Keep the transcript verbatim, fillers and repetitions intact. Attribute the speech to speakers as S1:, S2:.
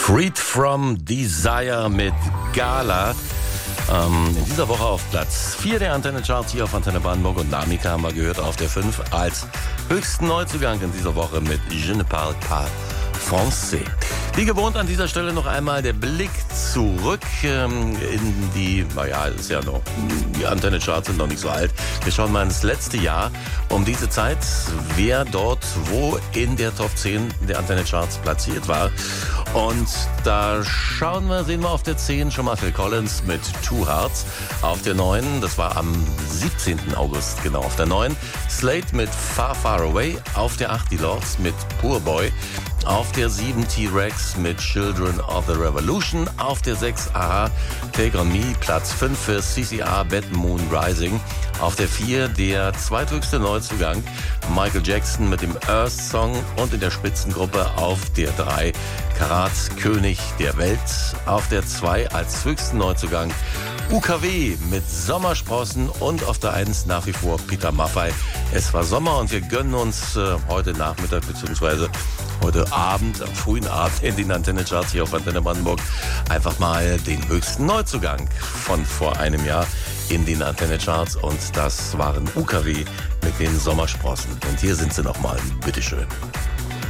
S1: Freed from Desire mit Gala. Ähm, in dieser Woche auf Platz vier der Antenne Charts hier auf Antenne Brandenburg, und Namika haben wir gehört auf der fünf als höchsten Neuzugang in dieser Woche mit Je ne parle pas français. Wie gewohnt an dieser Stelle noch einmal der Blick zurück ähm, in die, naja, es ist ja noch, die Antenne Charts sind noch nicht so alt. Wir schauen mal ins letzte Jahr um diese Zeit, wer dort wo in der Top zehn der Antenne Charts platziert war. Und da schauen wir, sehen wir auf der zehn schon mal Phil Collins mit Two Hearts. Auf der neun, das war am siebzehnten August, genau auf der neun, Slade mit Far Far Away. Auf der acht die Lords mit Poor Boy. Auf der sieben T-Rex mit Children of the Revolution. Auf der sechs a-ha, Take On Me. Platz fünf für C C R, Bad Moon Rising. Auf der vier der zweithöchste Neuzugang, Michael Jackson mit dem Earth Song. Und in der Spitzengruppe auf der drei, Karat, König der Welt. Auf der zwei als höchsten Neuzugang, U K W mit Sommersprossen. Und auf der eins nach wie vor Peter Maffay. Es war Sommer und wir gönnen uns äh, heute Nachmittag bzw. heute Abend, am frühen Abend in den Antenne Charts hier auf Antenne Brandenburg einfach mal den höchsten Neuzugang von vor einem Jahr in den Antenne Charts, und das waren U K W mit den Sommersprossen. Und hier sind sie nochmal, bitteschön.